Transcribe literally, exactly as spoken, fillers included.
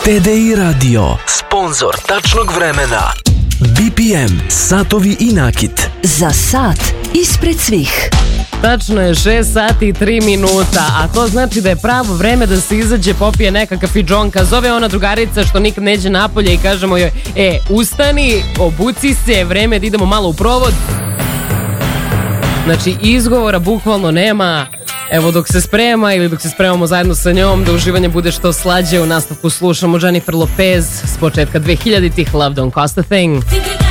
T D I Radio, sponzor tačnog vremena. B P M, satovi i nakit. Za sat ispred svih. Tačno je šest sati i tri minuta, a to znači da je pravo vreme da se izađe, popije neka kafidžonka. Zove ona drugarica što nikad neđe napolje i kažemo joj, e, ustani, obuci se, vreme da idemo malo u provod. Znači, izgovora bukvalno nema. Evo, dok se sprema ili dok se spremamo zajedno sa njom, da uživanje bude što slađe, u nastavku slušamo Jennifer Lopez s početka dvehiljaditih, Love Don't Cost a Thing.